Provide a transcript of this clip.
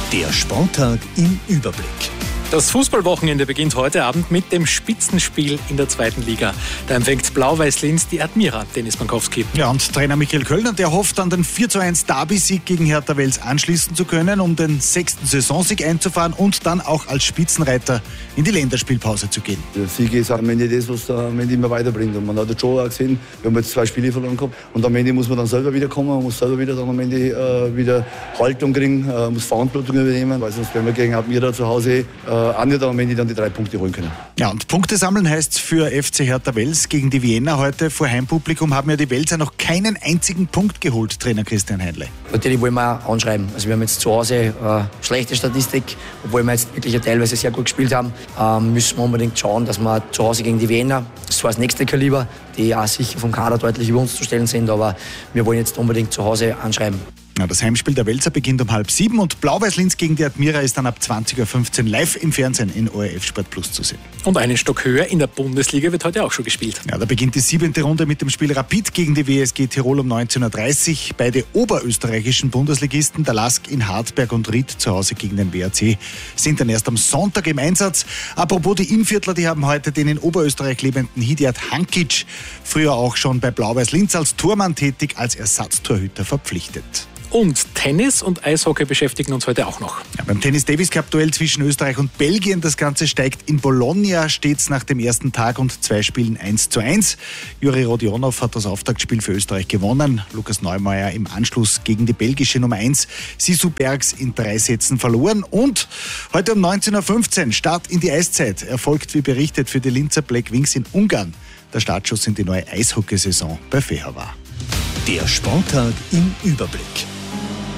Der Sporttag im Überblick. Das Fußballwochenende beginnt heute Abend mit dem Spitzenspiel in der 2. Liga. Da empfängt Blau-Weiß-Linz die Admira, Dennis Mankowski. Ja, und Trainer Michael Kölner, der hofft, an den 4:1 Derby-Sieg gegen Hertha Wels anschließen zu können, um den 6. Saisonsieg einzufahren und dann auch als Spitzenreiter in die Länderspielpause zu gehen. Der Sieg ist am Ende das, was am Ende immer weiterbringt. Und man hat jetzt schon auch gesehen, wir haben jetzt 2 Spiele verloren gehabt und am Ende muss man dann selber wieder kommen, man muss selber wieder dann am Ende wieder Haltung kriegen, muss Verantwortung übernehmen, weil sonst werden wir gegen Admira zu Hause auch nicht am Ende dann die 3 Punkte holen können. Ja, und Punkte sammeln heißt für FC Hertha Wels gegen die Wiener heute vor Heimpublikum haben ja die Welser noch keinen einzigen Punkt geholt, Trainer Christian Heinle. Natürlich wollen wir auch anschreiben. Also wir haben jetzt zu Hause schlechte Statistik, obwohl wir jetzt wirklich teilweise sehr gut gespielt haben. Müssen wir unbedingt schauen, dass wir zu Hause gegen die Wiener, das war das nächste Kaliber, die auch sicher vom Kader deutlich über uns zu stellen sind, aber wir wollen jetzt unbedingt zu Hause anschreiben. Ja, das Heimspiel der Welser beginnt um 6:30 und Blau-Weiß-Linz gegen die Admira ist dann ab 20:15 Uhr live im Fernsehen in ORF Sport Plus zu sehen. Und einen Stock höher in der Bundesliga wird heute auch schon gespielt. Ja, da beginnt die 7. Runde mit dem Spiel Rapid gegen die WSG Tirol um 19:30 Uhr. Beide oberösterreichischen Bundesligisten, der LASK in Hartberg und Ried zu Hause gegen den WRC, sind dann erst am Sonntag im Einsatz. Apropos die Innviertler, die haben heute den in Oberösterreich lebenden Hidjat Hankic, früher auch schon bei Blau-Weiß-Linz als Tormann tätig, als Ersatztorhüter verpflichtet. Und Tennis und Eishockey beschäftigen uns heute auch noch. Ja, beim Tennis-Davis-Cup-Duell zwischen Österreich und Belgien, das Ganze steigt in Bologna, stets nach dem ersten Tag und 2 Spielen 1:1. Juri Rodionov hat das Auftaktspiel für Österreich gewonnen. Lukas Neumeier im Anschluss gegen die belgische Nummer 1 Sisu Bergs in 3 Sätzen verloren. Und heute um 19:15 Uhr Start in die Eiszeit erfolgt, wie berichtet, für die Linzer Black Wings in Ungarn. Der Startschuss in die neue Eishockeysaison bei Fehervar. Der Sporttag im Überblick.